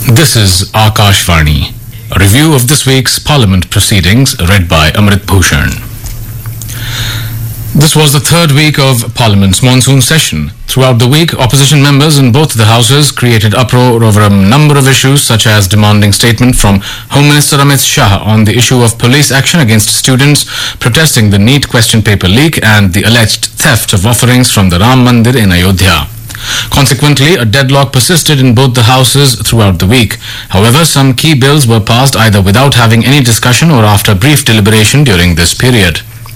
This is Akashvani, a review of this week's Parliament proceedings read by Amrit Bhushan. This was the third week of Parliament's monsoon session. Throughout the week, opposition members in both the houses created uproar over a number of issues, such as demanding statement from Home Minister Amit Shah on the issue of police action against students, protesting the NEET question paper leak, and the alleged theft of offerings from the Ram Mandir in Ayodhya. Consequently, a deadlock persisted in both the houses throughout the week. However, some key bills were passed either without having any discussion or after brief deliberation during this period.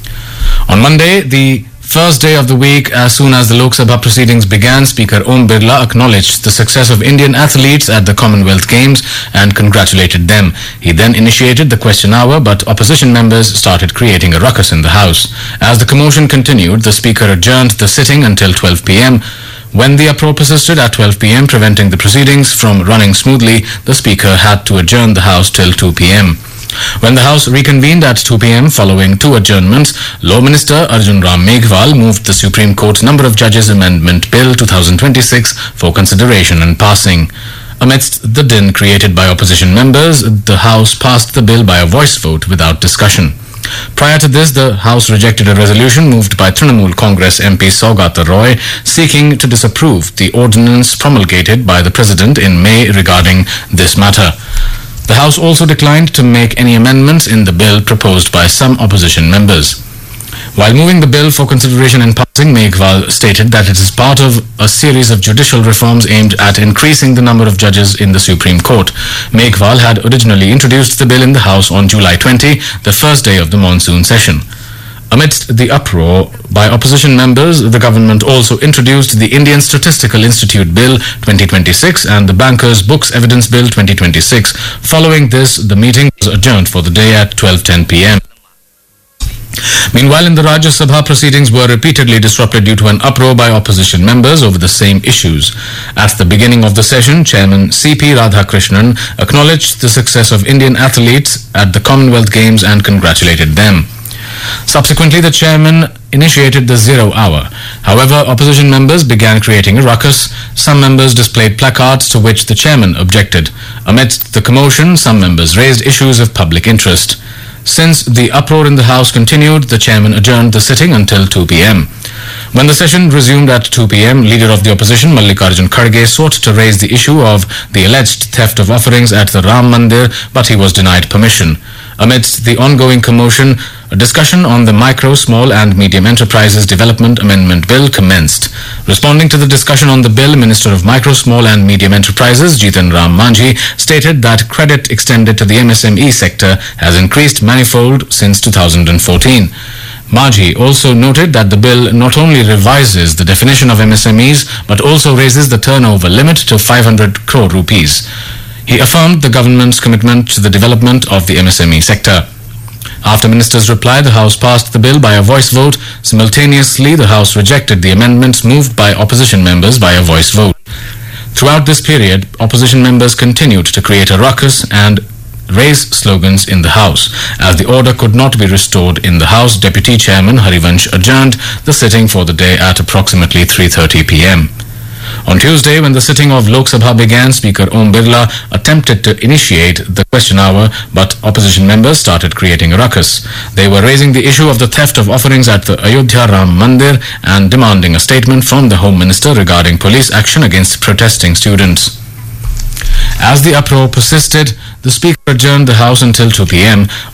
On Monday, the first day of the week, as soon as the Lok Sabha proceedings began, Speaker Om Birla acknowledged the success of Indian athletes at the Commonwealth Games and congratulated them. He then initiated the question hour, but opposition members started creating a ruckus in the House. As the commotion continued, the Speaker adjourned the sitting until 12 p.m. When the uproar persisted at 12 p.m., preventing the proceedings from running smoothly, the Speaker had to adjourn the House till 2 p.m. When the House reconvened at 2 p.m. following two adjournments, Law Minister Arjun Ram Meghwal moved the Supreme Court Number of Judges Amendment Bill 2026 for consideration and passing. Amidst the din created by opposition members, the House passed the bill by a voice vote without discussion. Prior to this, the House rejected a resolution moved by Trinamool Congress MP Saugata Roy seeking to disapprove the ordinance promulgated by the President in May regarding this matter. The House also declined to make any amendments in the bill proposed by some opposition members. While moving the bill for consideration and passing, Meghwal stated that it is part of a series of judicial reforms aimed at increasing the number of judges in the Supreme Court. Meghwal had originally introduced the bill in the House on July 20, the first day of the monsoon session. Amidst the uproar by opposition members, the government also introduced the Indian Statistical Institute Bill 2026 and the Bankers' Books Evidence Bill 2026. Following this, the meeting was adjourned for the day at 12:10 p.m. Meanwhile, in the Rajya Sabha, proceedings were repeatedly disrupted due to an uproar by opposition members over the same issues. At the beginning of the session, Chairman C.P. Radhakrishnan acknowledged the success of Indian athletes at the Commonwealth Games and congratulated them. Subsequently, the chairman initiated the zero hour. However, opposition members began creating a ruckus. Some members displayed placards to which the chairman objected. Amidst the commotion, some members raised issues of public interest. Since the uproar in the House continued, the chairman adjourned the sitting until 2 p.m. When the session resumed at 2 p.m., Leader of the Opposition Mallikarjun Kharge sought to raise the issue of the alleged theft of offerings at the Ram Mandir, but he was denied permission. Amidst the ongoing commotion, a discussion on the Micro, Small and Medium Enterprises Development Amendment Bill commenced. Responding to the discussion on the bill, Minister of Micro, Small and Medium Enterprises Jitan Ram Manjhi stated that credit extended to the MSME sector has increased manifold since 2014. Manjhi also noted that the bill not only revises the definition of MSMEs but also raises the turnover limit to 500 crore rupees. He affirmed the government's commitment to the development of the MSME sector. After ministers replied, the House passed the bill by a voice vote. Simultaneously, the House rejected the amendments moved by opposition members by a voice vote. Throughout this period, opposition members continued to create a ruckus and raise slogans in the House. As the order could not be restored in the House, Deputy Chairman Harivansh adjourned the sitting for the day at approximately 3:30 p.m. On Tuesday, when the sitting of Lok Sabha began, Speaker Om Birla attempted to initiate the question hour, but opposition members started creating a ruckus. They were raising the issue of the theft of offerings at the Ayodhya Ram Mandir and demanding a statement from the Home Minister regarding police action against protesting students. As the uproar persisted, the Speaker adjourned the House until 2 p.m.